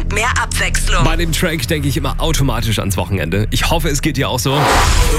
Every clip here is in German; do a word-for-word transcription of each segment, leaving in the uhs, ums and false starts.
dank mehr Abwechslung. Bei dem Track denke ich immer automatisch ans Wochenende. Ich hoffe, es geht dir auch so.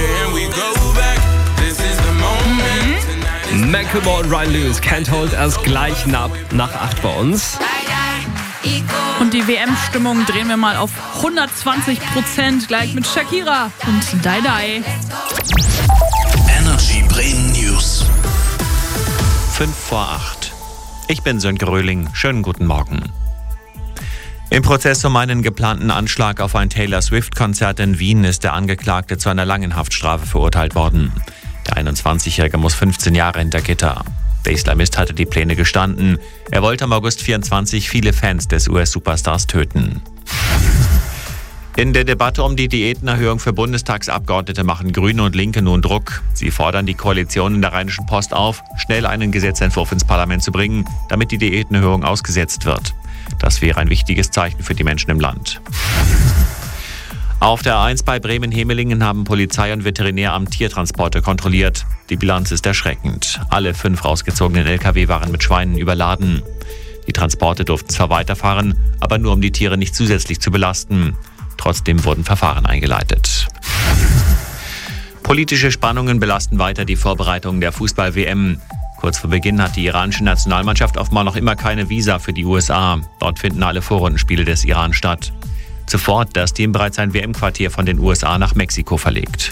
Mhm. Macklemore und Ryan Lewis, Can't Hold Us, gleich nach, nach acht bei uns. Und die W M-Stimmung drehen wir mal auf hundertzwanzig Prozent gleich mit Shakira und Die Die. Energy Bremen News. fünf vor acht. Ich bin Sönke Röhling. Schönen guten Morgen. Im Prozess um einen geplanten Anschlag auf ein Taylor Swift-Konzert in Wien ist der Angeklagte zu einer langen Haftstrafe verurteilt worden. Der einundzwanzigjährige muss fünfzehn Jahre hinter Gitter. Der Islamist hatte die Pläne gestanden. Er wollte am August vierundzwanzig viele Fans des U S-Superstars töten. In der Debatte um die Diätenerhöhung für Bundestagsabgeordnete machen Grüne und Linke nun Druck. Sie fordern die Koalition in der Rheinischen Post auf, schnell einen Gesetzentwurf ins Parlament zu bringen, damit die Diätenerhöhung ausgesetzt wird. Das wäre ein wichtiges Zeichen für die Menschen im Land. Auf der A eins bei Bremen-Hemelingen haben Polizei und Veterinäramt Tiertransporte kontrolliert. Die Bilanz ist erschreckend. Alle fünf rausgezogenen L K W waren mit Schweinen überladen. Die Transporte durften zwar weiterfahren, aber nur um die Tiere nicht zusätzlich zu belasten. Trotzdem wurden Verfahren eingeleitet. Politische Spannungen belasten weiter die Vorbereitungen der Fußball-W M. Kurz vor Beginn hat die iranische Nationalmannschaft offenbar noch immer keine Visa für die U S A. Dort finden alle Vorrundenspiele des Iran statt. Zuvor hat das Team bereits ein W M-Quartier von den U S A nach Mexiko verlegt.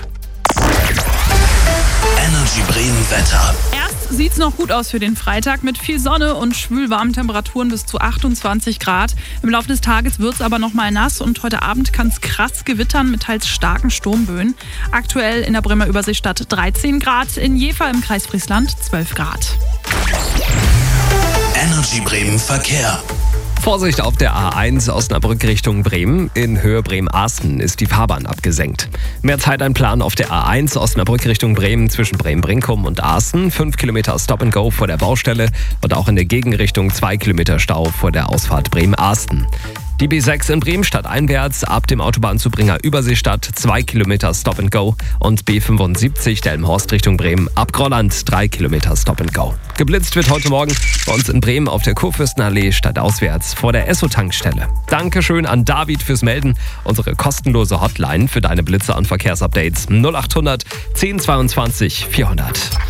Energy Bremen Wetter. Erst sieht's noch gut aus für den Freitag mit viel Sonne und schwülwarmen Temperaturen bis zu achtundzwanzig Grad. Im Laufe des Tages wird's aber noch mal nass und heute Abend kann's krass gewittern mit teils starken Sturmböen. Aktuell in der Bremer Überseestadt dreizehn Grad, in Jever im Kreis Friesland zwölf Grad. Energy Bremen Verkehr. Vorsicht auf der A eins Osnabrück Richtung Bremen. In Höhe Bremen-Arsten ist die Fahrbahn abgesenkt. Mehr Zeit einplanen auf der A eins Osnabrück Richtung Bremen zwischen Bremen-Brinkum und Arsten. Fünf Kilometer Stop and Go vor der Baustelle und auch in der Gegenrichtung zwei Kilometer Stau vor der Ausfahrt Bremen-Arsten. Die B sechs in Bremen stadteinwärts ab dem Autobahnzubringer Überseestadt zwei Kilometer Stop and Go und B fünfundsiebzig Delmenhorst Richtung Bremen ab Grolland drei Kilometer Stop and Go. Geblitzt wird heute Morgen bei uns in Bremen auf der Kurfürstenallee stadtauswärts vor der Esso-Tankstelle. Dankeschön an David fürs Melden. Unsere kostenlose Hotline für deine Blitzer und Verkehrsupdates null acht hundert zehn zweiundzwanzig vierhundert.